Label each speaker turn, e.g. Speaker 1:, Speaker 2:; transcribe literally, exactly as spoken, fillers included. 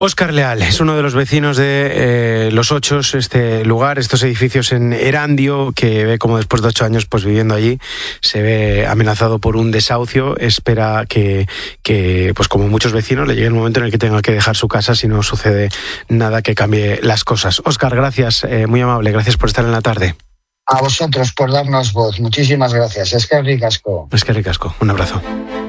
Speaker 1: Óscar Leal es uno de los vecinos de eh, Los Ochos, este lugar, estos edificios en Erandio, que ve como después de ocho años pues viviendo allí se ve amenazado por un desahucio. Espera que, que pues como muchos vecinos, le llegue el momento en el que tenga que dejar su casa si no sucede nada que cambie las cosas. Óscar, gracias, eh, muy amable, gracias por estar en la tarde.
Speaker 2: A vosotros por darnos voz, muchísimas gracias. Es que ricasco.
Speaker 1: Es que ricasco, un abrazo.